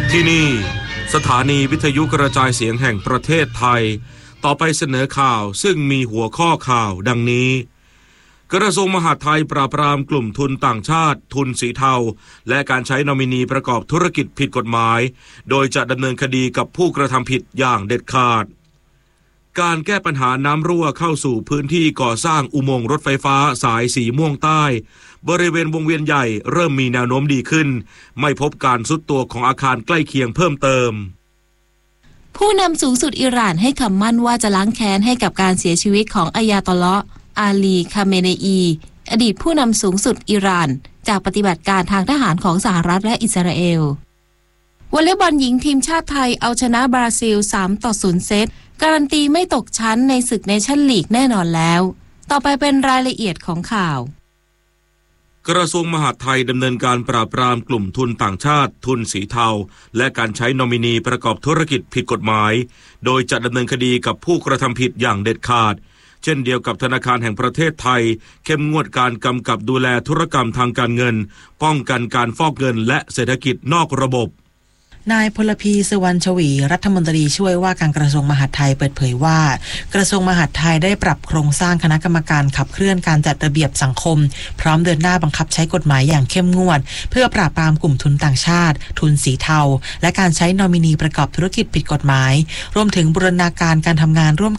ที่นี่สถานีวิทยุกระจายเสียงแห่งประเทศไทยต่อไปเสนอข่าวซึ่งมีหัวข้อข่าวดังนี้กระทรวงมหาดไทยปราบปรามกลุ่มทุนต่างชาติทุนสีเทาและการใช้นอมินีประกอบธุรกิจผิดกฎหมายโดยจะดำเนินคดีกับผู้กระทำผิดอย่างเด็ดขาดการแก้ปัญหาน้ำรั่วเข้าสู่พื้นที่ก่อสร้างอุโมงค์รถไฟฟ้าสายสีม่วงใต้บริเวณวงเวียนใหญ่เริ่มมีแนวโน้มดีขึ้นไม่พบการทรุดตัวของอาคารใกล้เคียงเพิ่มเติมผู้นำสูงสุดอิหร่านให้คำมั่นว่าจะล้างแค้นให้กับการเสียชีวิตของอายาตอลลอฮ์อาลีคาเมเนอีอดีตผู้นำสูงสุดอิหร่านจากปฏิบัติการทางทหารของสหรัฐและอิสราเอลวอลเลย์บอลหญิงทีมชาติไทยเอาชนะบราซิล 3-0 เซตการันตีไม่ตกชั้นในศึกเนชั่นลีกแน่นอนแล้วต่อไปเป็นรายละเอียดของข่าวกระทรวงมหาดไทยดำเนินการปราบปรามกลุ่มทุนต่างชาติทุนสีเทาและการใช้นอมินีประกอบธุรกิจผิดกฎหมายโดยจะดำเนินคดีกับผู้กระทำผิดอย่างเด็ดขาดเช่นเดียวกับธนาคารแห่งประเทศไทยเข้มงวดการกำกับดูแลธุรกรรมทางการเงินป้องกันการฟอกเงินและเศรษฐกิจนอกระบบนายพลพีสุวรรณชวีรัฐมนตรีช่วยว่าการกระทรวงมหาดไทยเปิดเผยว่ากระทรวงมหาดไทยได้ปรับโครงสร้างคณะกรรมการขับเคลื่อนการจัดระเบียบสังคมพร้อมเดินหน้าบังคับใช้กฎหมายอย่างเข้มงวดเพื่อปราบปรามกลุ่มทุนต่างชาติทุนสีเทาและการใช้นอมินีประกอบธุรกิจผิดกฎหมายรวมถึงบูรณาการการทำงานร่วม